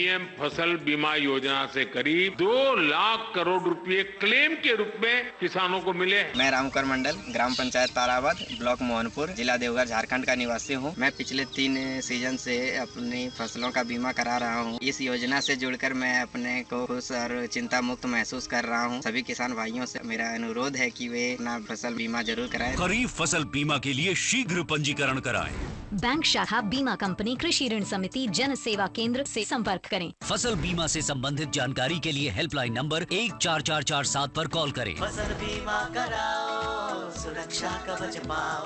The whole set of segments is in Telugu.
पीएम फसल बीमा योजना से करीब 2 लाख करोड़ रुपए क्लेम के रूप में किसानों को मिले। मैं रामकर मंडल, ग्राम पंचायत ताराबाद, ब्लॉक मोहनपुर, जिला देवघर, झारखंड का निवासी हूँ। मैं पिछले 3 सीजन से अपनी फसलों का बीमा करा रहा हूँ। इस योजना से जुड़कर मैं अपने को खुश और चिंता मुक्त महसूस कर रहा हूँ। सभी किसान भाइयों से मेरा अनुरोध है कि वे अपना फसल बीमा जरूर कराएं। खरीफ फसल बीमा के लिए शीघ्र पंजीकरण कराएं। बैंक शाखा बीमा कंपनी कृषि ऋण समिति जन सेवा केंद्र से संपर्क करें। फसल बीमा से संबंधित जानकारी के लिए हेल्पलाइन नंबर 14447 पर कॉल करें। फसल बीमा कराओ, सुरक्षा कवच पाओ।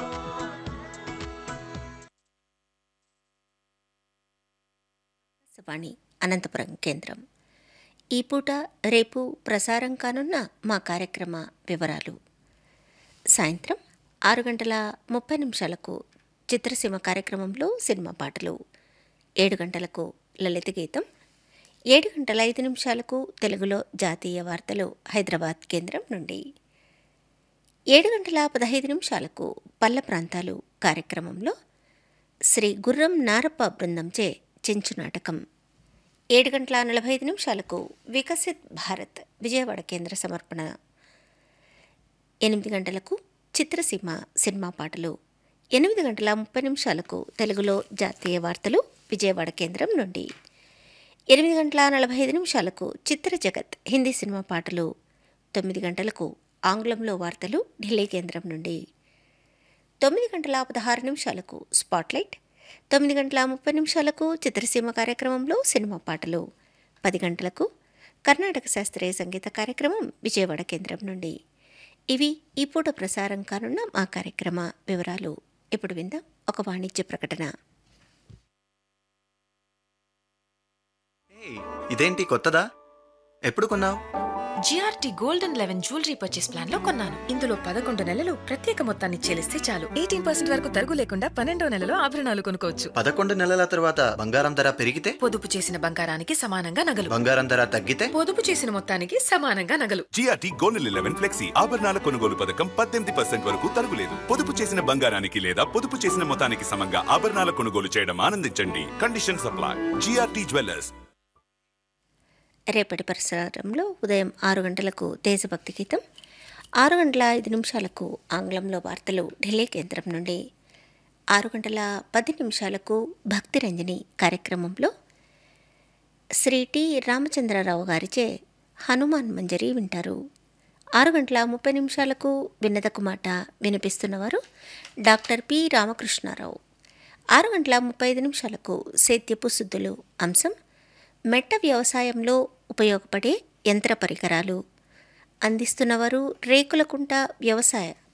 వాణి అనంతపురం కేంద్రం. ఈ పూట రేపు ప్రసారం కానున్న మా కార్యక్రమ వివరాలు. సాయంత్రం 6:30 చిత్రసీమ కార్యక్రమంలో సినిమా పాటలు, 7 గంటలకు లలిత గీతం, 7:05 తెలుగులో జాతీయ వార్తలు హైదరాబాద్ కేంద్రం నుండి, 7:15 పల్లె ప్రాంతాలు కార్యక్రమంలో శ్రీ గుర్రం నారప్ప బృందంచే చెంచు నాటకం, 7:45 వికసిత్ భారత్ విజయవాడ కేంద్ర సమర్పణ, 8 గంటలకు చిత్రసీమ సినిమా పాటలు, 8:30 తెలుగులో జాతీయ వార్తలు విజయవాడ కేంద్రం నుండి, 8:45 చిత్ర జగత్ హిందీ సినిమా పాటలు, 9 గంటలకు ఆంగ్లంలో వార్తలు ఢిల్లీ కేంద్రం నుండి, 9:16 స్పాట్లైట్, 9:30 చిత్రసీమ కార్యక్రమంలో సినిమా పాటలు, 10 గంటలకు కర్ణాటక శాస్త్రీయ సంగీత కార్యక్రమం విజయవాడ కేంద్రం నుండి. ఇవి ఈ పూట ప్రసారం కానున్న మా కార్యక్రమ వివరాలు. ఇప్పుడు విందాం ఒక వాణిజ్య ప్రకటన. ఇదేంటి కొత్తదా? ఎప్పుడు కొన్నావు? GRT golden 11 jewellery purchase plan లో కొన్నాను. ఇందులో 11 నెలలు ప్రత్యేక మొత్తాన్ని చెల్లిస్తే చాలు 18% వరకు తరుగు లేకుండా 12వ నెలలో ఆభరణాలు కొనుక్కోవచ్చు. 11 నెలల తర్వాత బంగారం ధర పెరిగితే? పొదుపు చేసిన బంగారానికి సమానంగా నగలు. బంగారం ధర తగ్గితే? పొదుపు చేసిన మొత్తానికి సమానంగా నగలు. జిఆర్టీ గోల్డెన్ 11 ఫ్లెక్సీ ఆభరణాల కొనుగోలు పథకం 18% వరకు తరుగులేదు. పొదుపు చేసిన బంగారానికి లేదా పొదుపు చేసిన మొత్తానికి సమంగా ఆభరణాల కొనుగోలు చేయడం ఆనందించండి. Condition supply. GRT jewellers. రేపటి ప్రసారంలో ఉదయం 6 గంటలకు దేశభక్తి గీతం, 6:05 ఆంగ్లంలో వార్తలు ఢిల్లీ కేంద్రం నుండి, 6:10 భక్తి రంజని కార్యక్రమంలో శ్రీ టి రామచంద్రరావు గారిచే హనుమాన్ మంజరి వింటారు. 6:30 విన్నదకు మాట వినిపిస్తున్నవారు డాక్టర్ పి రామకృష్ణారావు. 6:35 సేద్యపు శుద్ధులు అంశం మెట్ట వ్యవసాయంలో ఉపయోగపడే యంత్ర పరికరాలు అందిస్తున్నవారు రేకులకుంట వ్యవసాయ